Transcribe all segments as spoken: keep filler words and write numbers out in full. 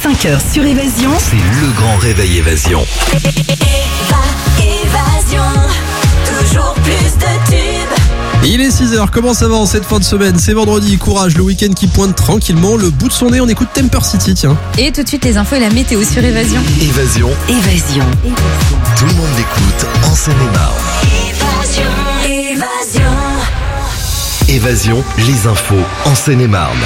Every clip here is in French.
cinq heures sur Évasion, c'est le grand réveil Évasion. Évasion, toujours plus de tubes. Il est six heures, comment ça va en cette fin de semaine? C'est vendredi, courage, le week-end qui pointe tranquillement, le bout de son nez, on écoute Temper City, tiens. Et tout de suite les infos et la météo sur Évasion. Évasion, Évasion. tout le monde l'écoute en Seine-et-Marne. Évasion, évasion. Évasion, les infos en Seine-et-Marne.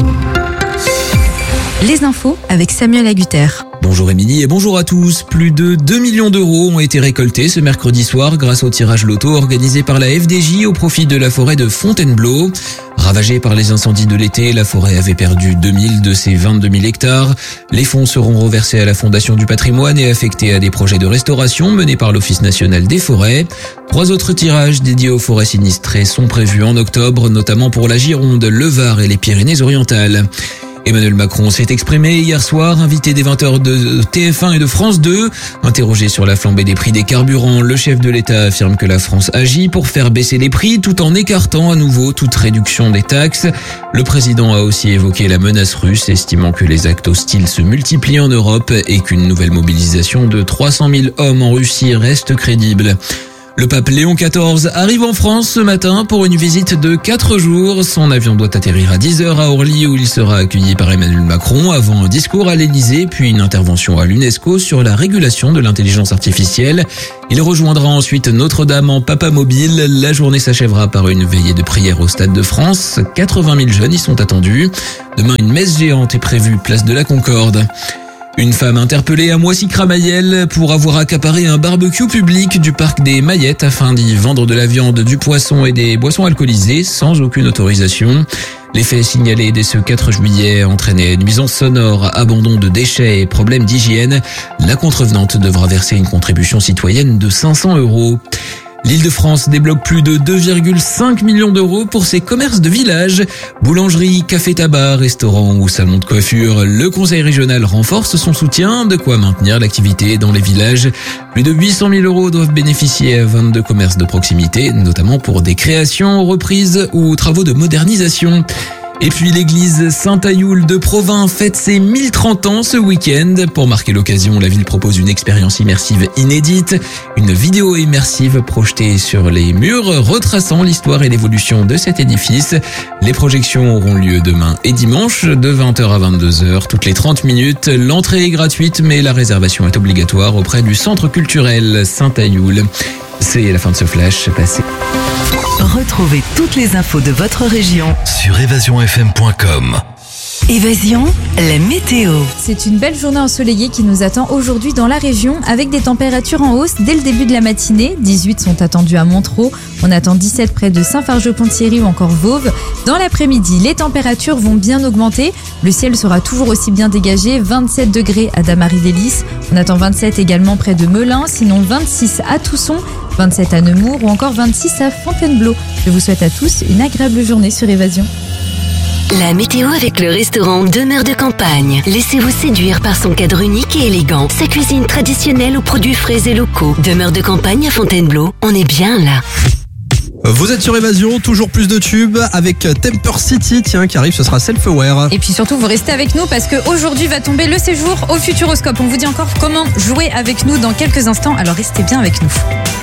Les infos avec Samuel Agutter. Bonjour Émilie et bonjour à tous. Plus de deux millions d'euros ont été récoltés ce mercredi soir grâce au tirage loto organisé par la F D J au profit de la forêt de Fontainebleau. Ravagée par les incendies de l'été, la forêt avait perdu deux mille de ses vingt-deux mille hectares. Les fonds seront reversés à la Fondation du patrimoine et affectés à des projets de restauration menés par l'Office national des forêts. Trois autres tirages dédiés aux forêts sinistrées sont prévus en octobre, notamment pour la Gironde, le Var et les Pyrénées-Orientales. Emmanuel Macron s'est exprimé hier soir, invité des vingt heures de T F un et de France deux. Interrogé sur la flambée des prix des carburants, le chef de l'État affirme que la France agit pour faire baisser les prix tout en écartant à nouveau toute réduction des taxes. Le président a aussi évoqué la menace russe, estimant que les actes hostiles se multiplient en Europe et qu'une nouvelle mobilisation de trois cent mille hommes en Russie reste crédible. Le pape Léon quatorze arrive en France ce matin pour une visite de quatre jours. Son avion doit atterrir à dix heures à Orly où il sera accueilli par Emmanuel Macron avant un discours à l'Élysée puis une intervention à l'UNESCO sur la régulation de l'intelligence artificielle. Il rejoindra ensuite Notre-Dame en Papa Mobile. La journée s'achèvera par une veillée de prière au Stade de France. quatre-vingt mille jeunes y sont attendus. Demain, une messe géante est prévue place de la Concorde. Une femme interpellée à Moissy-Cramayel pour avoir accaparé un barbecue public du parc des Maillettes afin d'y vendre de la viande, du poisson et des boissons alcoolisées sans aucune autorisation. Les faits signalés dès ce quatre juillet entraînaient nuisances sonores, abandon de déchets et problèmes d'hygiène. La contrevenante devra verser une contribution citoyenne de cinq cents euros. L'Île-de-France débloque plus de deux virgule cinq millions d'euros pour ses commerces de village. Boulangerie, café-tabac, restaurant ou salon de coiffure. Le conseil régional renforce son soutien, de quoi maintenir l'activité dans les villages. Plus de huit cent mille euros doivent bénéficier à vingt-deux commerces de proximité, notamment pour des créations, reprises ou travaux de modernisation. Et puis l'église Saint-Ayoul de Provins fête ses mille trente ans ce week-end. Pour marquer l'occasion, la ville propose une expérience immersive inédite, une vidéo immersive projetée sur les murs, retraçant l'histoire et l'évolution de cet édifice. Les projections auront lieu demain et dimanche de vingt heures à vingt-deux heures, toutes les trente minutes. L'entrée est gratuite, mais la réservation est obligatoire auprès du centre culturel Saint-Ayoul. C'est la fin de ce flash passé. Retrouvez toutes les infos de votre région Sur évasion f m point com. Évasion, la météo. C'est une belle journée ensoleillée qui nous attend aujourd'hui dans la région avec des températures en hausse dès le début de la matinée. dix-huit sont attendus à Montereau, on attend dix-sept près de Saint-Fargeau-Ponthierry ou encore Voves. Dans l'après-midi, les températures vont bien augmenter. Le ciel sera toujours aussi bien dégagé, vingt-sept degrés à Damary-les-Lys. On attend vingt-sept également près de Melun, sinon vingt-six à Tousson, vingt-sept à Nemours ou encore vingt-six à Fontainebleau. Je vous souhaite à tous une agréable journée sur Évasion. La météo avec le restaurant Demeure de Campagne. Laissez-vous séduire par son cadre unique et élégant. Sa cuisine traditionnelle aux produits frais et locaux. Demeure de Campagne à Fontainebleau. On est bien là. Vous êtes sur Évasion, toujours plus de tubes avec Temper City, tiens, qui arrive, ce sera Self-Aware. Et puis surtout, vous restez avec nous parce qu'aujourd'hui va tomber le séjour au Futuroscope. On vous dit encore comment jouer avec nous dans quelques instants, alors restez bien avec nous.